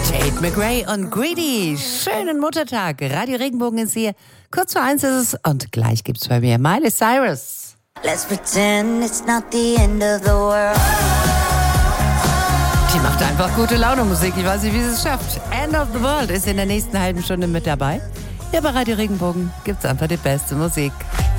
Tate McRae und Greedy. Schönen Muttertag. Radio Regenbogen ist hier. Kurz vor 1 ist es und gleich gibt's bei mir Miley Cyrus. Let's pretend it's not the end of the world. Die macht einfach gute Laune Musik. Ich weiß nicht, wie sie es schafft. End of the World ist in der nächsten halben Stunde mit dabei. Hier bei Radio Regenbogen gibt's einfach die beste Musik.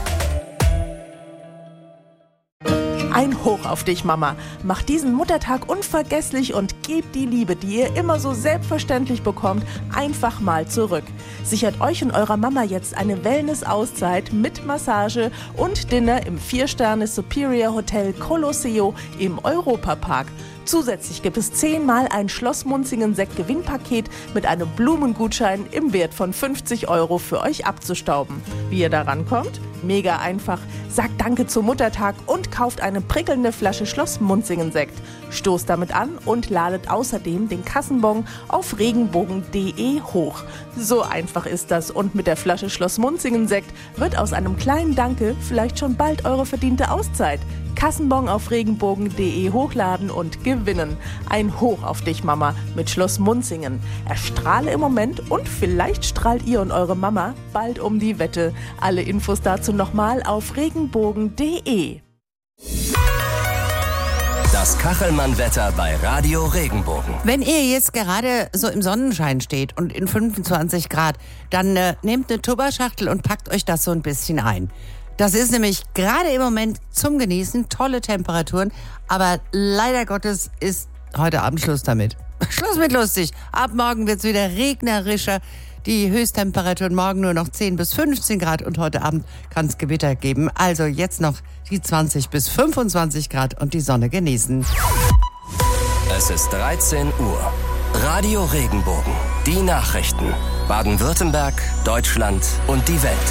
Ein Hoch auf dich, Mama. Mach diesen Muttertag unvergesslich und gebt die Liebe, die ihr immer so selbstverständlich bekommt, einfach mal zurück. Sichert euch und eurer Mama jetzt eine Wellness-Auszeit mit Massage und Dinner im 4-Sterne Superior Hotel Colosseo im Europapark. Zusätzlich gibt es 10-mal ein Schloss Munzingen-Sekt-Gewinnpaket mit einem Blumengutschein im Wert von 50 € für euch abzustauben. Wie ihr da rankommt? Mega einfach. Sagt Danke zum Muttertag und kauft eine prickelnde Flasche Schloss Munzingen-Sekt. Stoßt damit an und ladet außerdem den Kassenbon auf regenbogen.de hoch. So einfach ist das und mit der Flasche Schloss Munzingen-Sekt wird aus einem kleinen Danke vielleicht schon bald eure verdiente Auszeit. Kassenbon auf regenbogen.de hochladen und gewinnen. Ein Hoch auf dich, Mama, mit Schloss Munzingen. Erstrahle im Moment und vielleicht strahlt ihr und eure Mama bald um die Wette. Alle Infos dazu nochmal auf regenbogen.de. Das Kachelmann-Wetter bei Radio Regenbogen. Wenn ihr jetzt gerade so im Sonnenschein steht und in 25 Grad, dann nehmt eine Tupperschachtel und packt euch das so ein bisschen ein. Das ist nämlich gerade im Moment zum Genießen, tolle Temperaturen, aber leider Gottes ist heute Abend Schluss damit. Schluss mit lustig. Ab morgen wird's wieder regnerischer. Die Höchsttemperaturen morgen nur noch 10 bis 15 Grad und heute Abend kann es Gewitter geben. Also jetzt noch die 20 bis 25 Grad und die Sonne genießen. Es ist 13 Uhr. Radio Regenbogen. Die Nachrichten. Baden-Württemberg, Deutschland und die Welt.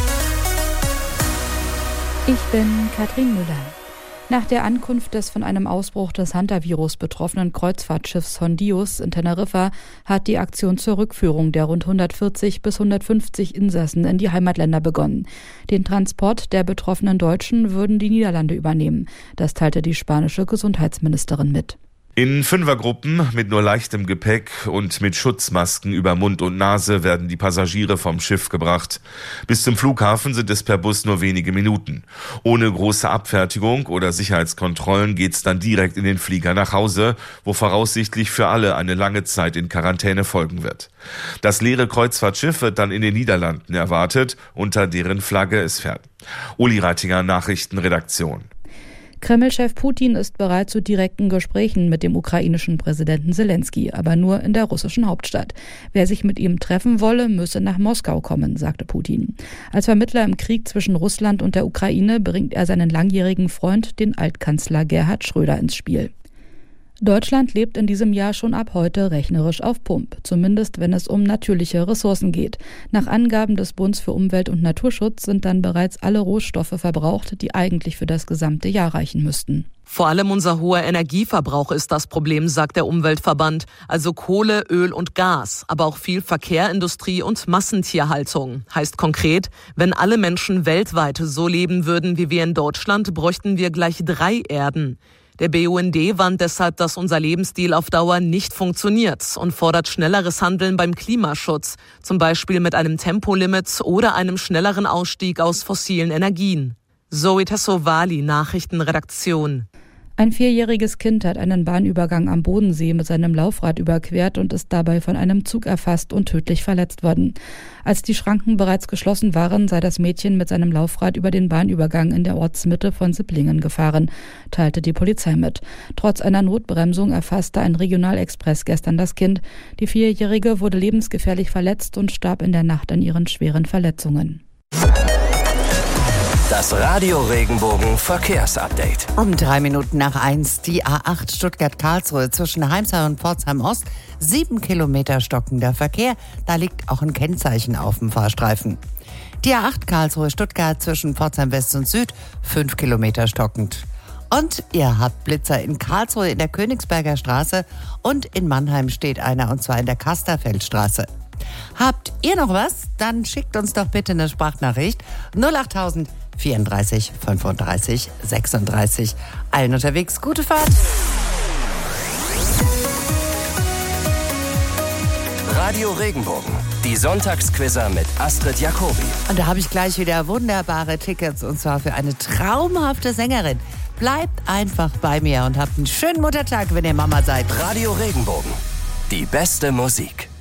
Ich bin Katrin Müller. Nach der Ankunft des von einem Ausbruch des Hantavirus betroffenen Kreuzfahrtschiffs Hondius in Teneriffa hat die Aktion zur Rückführung der rund 140 bis 150 Insassen in die Heimatländer begonnen. Den Transport der betroffenen Deutschen würden die Niederlande übernehmen. Das teilte die spanische Gesundheitsministerin mit. In Fünfergruppen mit nur leichtem Gepäck und mit Schutzmasken über Mund und Nase werden die Passagiere vom Schiff gebracht. Bis zum Flughafen sind es per Bus nur wenige Minuten. Ohne große Abfertigung oder Sicherheitskontrollen geht's dann direkt in den Flieger nach Hause, wo voraussichtlich für alle eine lange Zeit in Quarantäne folgen wird. Das leere Kreuzfahrtschiff wird dann in den Niederlanden erwartet, unter deren Flagge es fährt. Uli Reitinger, Nachrichtenredaktion. Kreml-Chef Putin ist bereit zu direkten Gesprächen mit dem ukrainischen Präsidenten Selenskyj, aber nur in der russischen Hauptstadt. Wer sich mit ihm treffen wolle, müsse nach Moskau kommen, sagte Putin. Als Vermittler im Krieg zwischen Russland und der Ukraine bringt er seinen langjährigen Freund, den Altkanzler Gerhard Schröder, ins Spiel. Deutschland lebt in diesem Jahr schon ab heute rechnerisch auf Pump, zumindest wenn es um natürliche Ressourcen geht. Nach Angaben des Bundes für Umwelt und Naturschutz sind dann bereits alle Rohstoffe verbraucht, die eigentlich für das gesamte Jahr reichen müssten. Vor allem unser hoher Energieverbrauch ist das Problem, sagt der Umweltverband. Also Kohle, Öl und Gas, aber auch viel Verkehr, Industrie und Massentierhaltung. Heißt konkret, wenn alle Menschen weltweit so leben würden wie wir in Deutschland, bräuchten wir gleich 3 Erden. Der BUND warnt deshalb, dass unser Lebensstil auf Dauer nicht funktioniert und fordert schnelleres Handeln beim Klimaschutz, zum Beispiel mit einem Tempolimit oder einem schnelleren Ausstieg aus fossilen Energien. Zoe Tassovali, Nachrichtenredaktion. Ein 4-jähriges Kind hat einen Bahnübergang am Bodensee mit seinem Laufrad überquert und ist dabei von einem Zug erfasst und tödlich verletzt worden. Als die Schranken bereits geschlossen waren, sei das Mädchen mit seinem Laufrad über den Bahnübergang in der Ortsmitte von Sipplingen gefahren, teilte die Polizei mit. Trotz einer Notbremsung erfasste ein Regionalexpress gestern das Kind. Die 4-Jährige wurde lebensgefährlich verletzt und starb in der Nacht an ihren schweren Verletzungen. Das Radio Regenbogen Verkehrsupdate. Um 3 Minuten nach 1 die A8 Stuttgart-Karlsruhe zwischen Heimsheim und Pforzheim-Ost. 7 Kilometer stockender Verkehr. Da liegt auch ein Kennzeichen auf dem Fahrstreifen. Die A8 Karlsruhe-Stuttgart zwischen Pforzheim-West und Süd. 5 Kilometer stockend. Und ihr habt Blitzer in Karlsruhe in der Königsberger Straße und in Mannheim steht einer, und zwar in der Kasterfeldstraße. Habt ihr noch was? Dann schickt uns doch bitte eine Sprachnachricht 08000 34 35 36. Allen unterwegs, gute Fahrt! Radio Regenbogen. Die Sonntagsquizzer mit Astrid Jacobi. Und da habe ich gleich wieder wunderbare Tickets, und zwar für eine traumhafte Sängerin. Bleibt einfach bei mir und habt einen schönen Muttertag, wenn ihr Mama seid. Radio Regenbogen. Die beste Musik.